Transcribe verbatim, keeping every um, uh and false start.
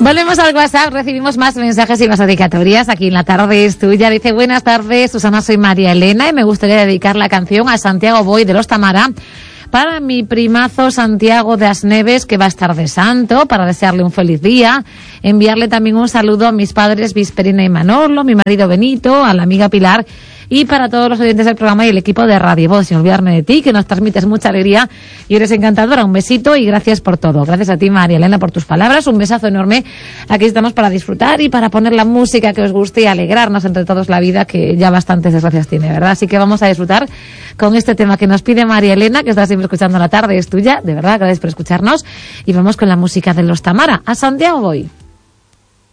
Volvemos al WhatsApp, recibimos más mensajes y más dedicatorias. Aquí en La Tarde es Tuya. Dice, buenas tardes, Susana, soy María Elena y me gustaría dedicar la canción a Santiago Boy de Los Tamara para mi primazo Santiago de Asneves, que va a estar de santo, para desearle un feliz día. Enviarle también un saludo a mis padres Visperina y Manolo, mi marido Benito, a la amiga Pilar, y para todos los oyentes del programa y el equipo de Radio Voz, sin olvidarme de ti, que nos transmites mucha alegría y eres encantadora. Un besito y gracias por todo. Gracias a ti, María Elena, por tus palabras. Un besazo enorme. Aquí estamos para disfrutar y para poner la música que os guste y alegrarnos entre todos la vida, que ya bastantes desgracias tiene, ¿verdad? Así que vamos a disfrutar con este tema que nos pide María Elena, que está siempre escuchando La Tarde es Tuya. De verdad, gracias por escucharnos. Y vamos con la música de Los Tamara. A Santiago Boy.